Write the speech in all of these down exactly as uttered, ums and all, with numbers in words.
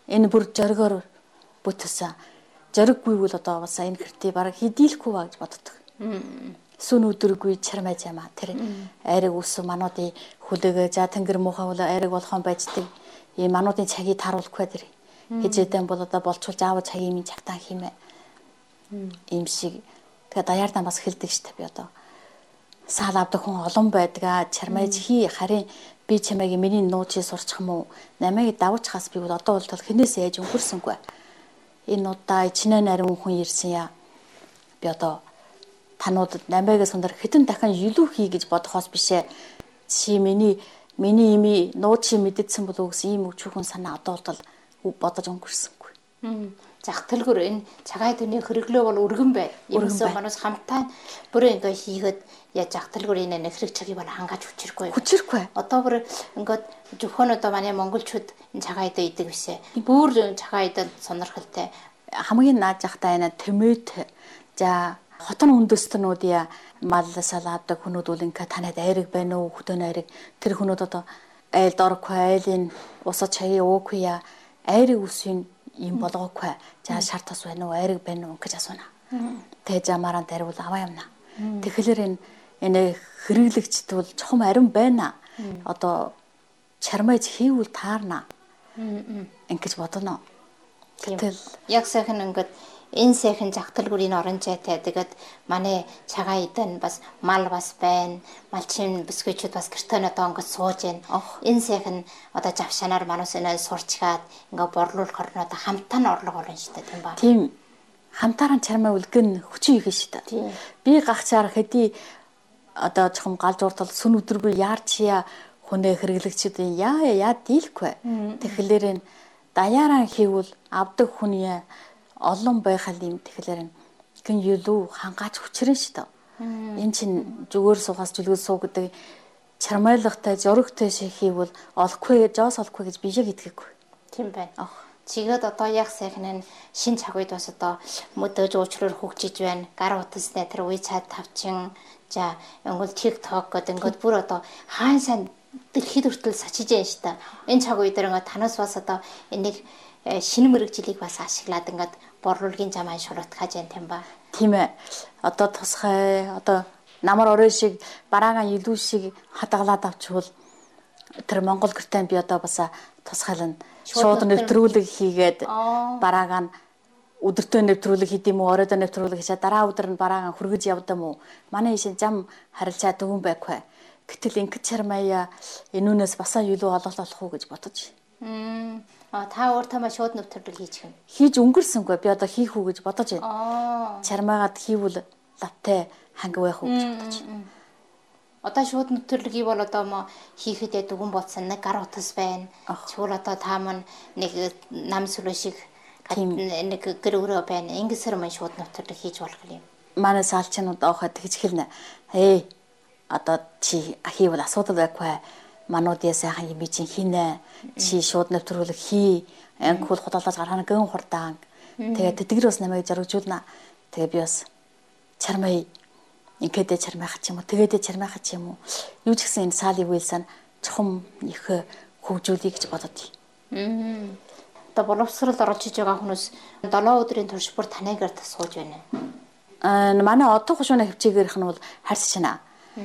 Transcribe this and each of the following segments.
Энэ бүр зоригоор бүтсэн. Зориггүй бол одоо бас энэ гэртээ бараг хидийлэхгүй ба гэж боддог. Сүн өдөргүй чармай жамаа тэр айраг үс мануудын хүлээгээ за тэнгэр муухай бол айраг болгоон байждаг. Ийм мануудын цагийг таруулахгүй тэр. Хижээдэн бол одоо болчулж аав цагийн минь цагтаа хиймэ. Ийм шиг тэгээ даяардаа бас хэлдэг штэ би одоо. Саал авдаг хүн олон байдаг. Чармайж хий харин би чамайг миний нуучийг сурчих юм уу? Намайг давуучхаас би бол одоо бол хинээс яаж өнгөрсөнгүй. Энэ удаа чинээ нарийн хүн ирсэн яа. Би одоо тануудад намайг сундар хитэн дахин илүү хий гэж бодохоос бишээ. Чи миний миний ими нуучийг мэддсэн болов гэсэн ийм өчүүхэн санаа одоо бол бодож өнгөрсөнгүй. Зах төлгөр энэ цагаан төний хөрөглөө бол өргөн бай. Ерөөсөө манаас хамтаа бүр ингээ хийгээд яаж зах төлгөр энэ нэг хэрэг цагийг бол хангааж хүчрэхгүй. Хүчрэхгүй. Одоо бүр ингээд зөвхөн одоо манай монголчууд энэ цагаан идэ идэг бишээ. Бүр цагаан идэ сонирхолтой. Хамгийн нааж захтаа энэ тэмээд за хотон үндэстнүүдийн малласаа авдаг хүмүүс бол ингээ танад айраг байна уу хөтөн айраг тэр хүмүүс одоо айл доргүй айлын усаа чаяа уугүй я айраг үсийн юм болгоогүй за шар тас байна уу айраг байна уу гэж асууна. Тэгээ жамаараа дарвал аваа юмна. Тэгэхээр энэ энэ хэрэглэгчд бол чухам ариун байна. Одоо чармайж хийвэл таарна. Ингэж бодоно. Тэгэл яг сайхан ингээд энэ сайхан зах төлгүүрийн оронжайтай тэгээд манай цагаан идэн бас мал бас байна. Малчин бисквичүүд бас гэртээ одоо ингээд сууж байна. Энэ сайхан одоо завшанаар манус энэ сурчгаад ингээд борлуулах орноо хамтаа нь орлого олно шүү дээ тийм ба. Тийм. Хамтаараа чармай үлгэн хүчин их шүү дээ. Би гахчаар хэдий одоо чухам галж уртал сүн өдргүй яарч яа хүнээ хэрэглэгчдийн яа яа дийлэхгүй. Тэгэхээр даяараа хийвэл авдаг хүн яа олон байхал юм тэгэхээр гин юу хангааж хүчрэн шүү дээ. Энэ чинь зүгээр суугаас зүлгэл суу гэдэг чармайлгатай зөрөгтэй шиг хийвэл олохгүй жоос олохгүй гэж би яг итгэхгүй. Тийм байна. Чигээд одоо яг сайхан шин цаг үед бас одоо мөдөөж уучраар хөгжиж байна. Гар утасны тэр WeChat тавчин за өнгөл TikTok гэдэг ингээд бүр одоо хаан сайн дэлхийд хүртэл сачиж байна шүү дээ. Энэ цаг үед ингээд танаас бас одоо энийг шинэ мэрэгжлийг бас ашиглаад ингээд борлуулгийн замаа шуруутгаж байна тийм ба. Тийм ээ. Одоо тусгай одоо намар орой шиг бараагаан илүү шиг хадгалаад авчвал тэр Монгол гэртээ би одоо бас тусгайлна. Шууд нэвтрүүлэг хийгээд бараагаан өдөртөө нэвтрүүлэг хийдэм үү оройдоо нэвтрүүлэг хийчаа дараа өдөр нь бараагаан хүргэж явдам уу. Манай ишин зам харилцаа дөвөн байхгүй. Гэтэл ингээд чармаяа энүүнээс басаа юу олох болох уу гэж бодож. А та өөр тамаа шууд нэвтрүүлэг хийчих юм. Хийж өнгөрсөнгүй би одоо хийх үү гэж бодож байна. Чармаагаад хийвэл лавтай ханга байх уу гэж бодож байна. Одоо шууд нэвтрүүлэг бол одоо мо хийхэд дүгэн болсон нэг гар утас байна. Чигүүл одоо та мань нэг нам сүлөө шиг нэг гэр өрөө байна. Ингэсэр мань шууд нэвтрүүлэг хийж болох юм. Манай саалчнууд авахад тэгж хэлнэ. Ээ одоо чи хийвэл асуудал байхгүй. Мануудын сайхан юм би чинь хийнэ. Чи шууд нэвтрүүлэг хий. Ангиул худалдаж гаргана гэн хурдаан. Тэгээд тэтгэр бас намайг зоригжуулна. Тэгээ би бас чармай ингээд чармайх ч юм уу тэгээд чармайх ч юм уу юу ч гэсэн энэ саалын үйлсэн чухам их хөгжүүлэе гэж бодод. Аа. Одоо боловсрол орж иж байгаа хүмүүс долоо өдрийн турш бүр танайгаар тасгууж байна. Аа манай одоо хушууна хөвчөөгийнх нь бол харьцаж байна.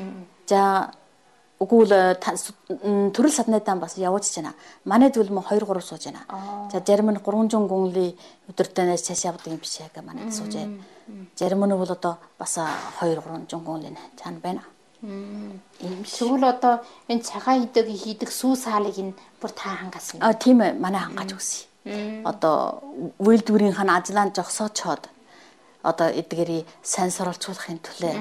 За үгүй л төрөл саднайдан бас явуулж байна. Манайд бол мо хоёр гурав сууж байна. За зарим нь гурван зуун гүнлийн өдөртөөс цааш явдаг юм биш яг манайд сууж байна. Зарим нь бол одоо бас хоёр гурван зуун гүнлийн цаана байна. Ийм тэгвэл одоо энэ цагаан идэг хийдэг сүү саалыг нь бүр та хангасан. Аа тийм ээ манай хангаж өгсөн. Одоо үйлдвэрийн хан ажлаан жогсоочоод одоо эдгэрийг сайн суралцуулахын төлөө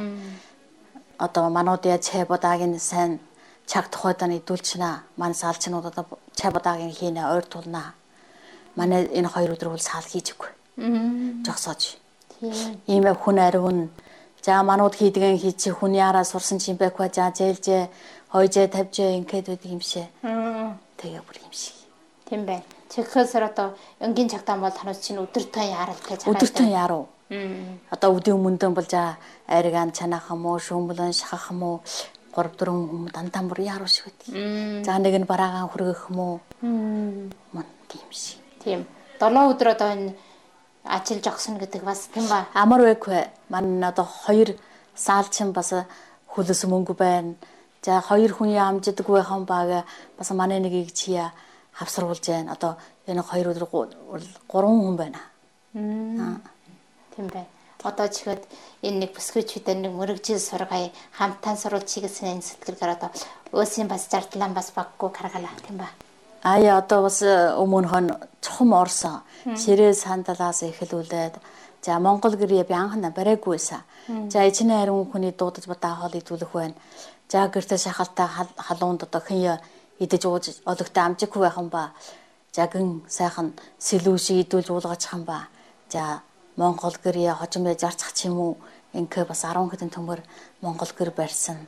одоо мануудын чай бодаагийн сайн чаг тухайд нь идүүлчихнэ. Манай саалчнууд одоо чай бодаагийн хийнэ ойр тулнаа. Манай энэ хоёр өдөр бол саал хийж өгөө. Жогсоож. Ийм хүн ариун за манууд хийдгэн хийчих хүн яраа сурсан чинь байхгүй за зээлжээ хойжээ тавьжээ ингээд байдаг юм шээ. Тэгээ бүр юм шиг. Тийм бай. Тэгэхээс одоо өнгийн цагтаа бол танаас чинь өдөртөө яарал гэж байгаа. Өдөртөө яруу. Одоо үдийн өмнөдөн бол за айргаан чанах юм уу шүүмлэн шахах юм уу гурав дөрвөн дандаа бүр яруу шиг байдаг. За нэг нь бараагаан хүргэх юм уу. Мөн тийм шиг. Тийм. долоо өдөр одоо энэ ажиллаж огсон гэдэг бас тийм ба. Амар байхгүй. Манай одоо хоёр саалчин бас хөлөс мөнгө байна. За хоёр хүн яамждаг байхан бага бас манай нэгийг чия хавсруулж байна. Одоо энэ хоёр өдөр гурван хүн байна. Тийм бай. Одоо чихэд энэ нэг бүсгүйчүүдээр нэг мөрөгжил сургая хамтан сурвалж чиглэсэн энэ сэтгэлгээр одоо өөсийн бас зардлан бас баггүй гаргалаа тийм ба. Аа одоо бас өмнөх нь чухам орсон. Ширээ сандалаас эхлүүлээд за Монгол гэрээ би анхна барайгүйсэн. За ичнэ харин хүний дуудаж бата хоол идүүлэх байна. За гэртээ шахалтай халуунд одоо хэн идэж ууж ологтой амжиггүй байхан ба. За гэн сайхан сэлүү шиг идүүлж уулгаж хам ба. За Монгол гэрээ хожимээ зарцах ч юм уу ингээ бас арван хэдэн төмөр Монгол гэр барьсан.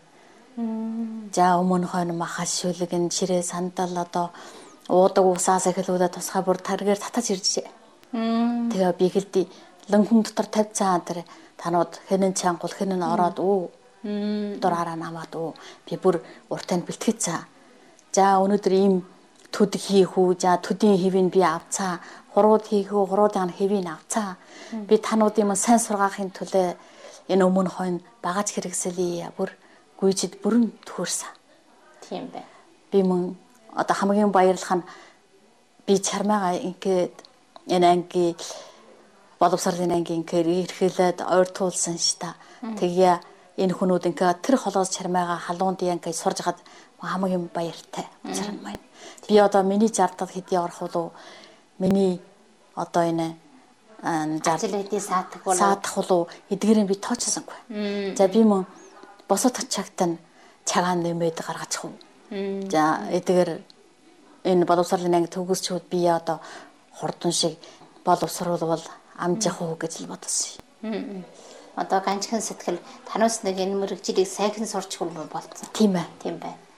За өмнөх нь махаш шүлэг энэ ширээ сандал одоо уудаг усаас эхлүүлээд тусгай бүр таргаар татаж иржээ. Тэгээ би хэлдий ланхүн дотор тавьж цаа тэр танууд хэнэн чангул хэнэн ороод өө дураараа намаад өө би бүр уртанд бэлтгэж цаа. За өнөөдөр ийм төд хийх үү за төдийн хэвийг би авцаа хурууд хийх үү хуруудын хэвийг авцаа. Би тануудын сайн сургаахын төлөө энэ өмнөх хойно багаж хэрэгсэлээ бүр гүйжид бүрэн төхөрсөн. Тийм бай. Би мөн одоо хамгийн баярлах нь би чармайгаа ингээд энэ анги боловсролын анги ингээд эрхэлээд ойртуулсан ш та. Тэгээ энэ хүмүүс ингээд тэр холоос чармайгаа халуунд ингээд сурж хаад хамгийн баяртай. Чарм маань. Би одоо миний зардал хэдий орох уу миний одоо энэ зардал хэдий саадах болов саадах болов эдгээрээ би тооцсонгүй. За би мөн босоод чагт нь цагаан нэмээд гаргачих уу. За эдгээр энэ боловсролын анги төгсчүүд би одоо хурдан шиг боловсруулбал амжих уу гэж л бодсон юм. Одоо ганцхан сэтгэл танаас нэг энэ мөрөгжлийг сайхан сурч хөлбө болцсон. Тийм ээ. Тийм бай.